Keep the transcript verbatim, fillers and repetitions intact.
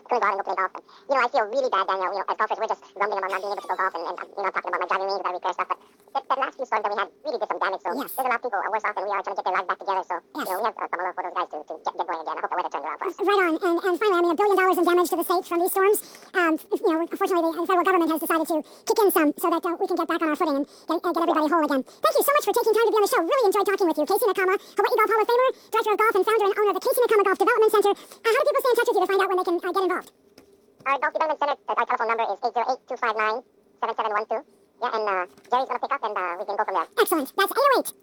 couldn't go out and go play golf. And, you know, I feel really bad, Daniel. You know, as golfers, we're just grumbling about not being able to go golf and, and you know, talking about my driving range and repair stuff. But that, that last few storms that we had really did some damage. So Yes. there's a lot of people are worse off than we are trying to get their lives back together. So, Yes. you know, we have uh, some love for those guys to, to get, get going again. I hope the weather turns around for us. Right on. And, and finally, I mean, a billion dollars in damage to the state from these storms. Um, you know, unfortunately, the federal government has decided to kick in some so that uh, we can get back on our footing and get, uh, get everybody whole again. Thank you so much for taking time to be on the show. Really enjoyed talking with you. Casey Nakama, Hawaii Golf Hall of Famer, Director of Golf and founder and owner of the Casey Nakama Golf Development Center. Uh, how do people stay in touch with you to find out when they can uh, get involved? Our Golf Development Center, uh, our telephone number is eight zero eight, two five nine, seven seven one two. Yeah, and uh, Jerry's going to pick up and uh, we can go from there. Excellent. That's eight oh eight,